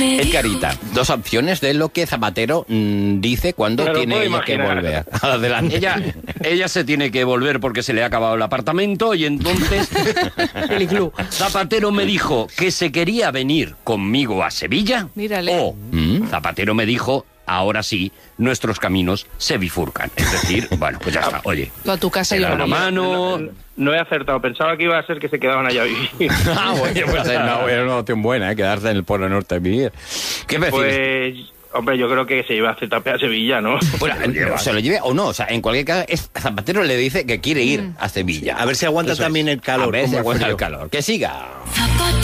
El Carita, dos opciones de lo que Zapatero dice cuando tiene ella que volver. Adelante. Ella se tiene que volver porque se le ha acabado el apartamento y entonces Zapatero me dijo que se quería venir conmigo a Sevilla. Mírale. O Zapatero me dijo, ahora sí, nuestros caminos se bifurcan. Es decir, bueno, pues ya está. Oye, Tú a tu casa y se yo a dan la la mía. mano. No he acertado. Pensaba que iba a ser que se quedaban allá a vivir. Oye, pues es una opción buena, quedarse en el Polo Norte a vivir. ¿Qué prefieres? Pues, hombre, yo creo que se lleva a ZP a Sevilla, ¿no? Bueno, se lo lleve o no, o sea, en cualquier caso, Zapatero le dice que quiere ir a Sevilla. A ver si aguanta Eso también es. el calor. A ver si como aguanta frío. el calor. Que siga.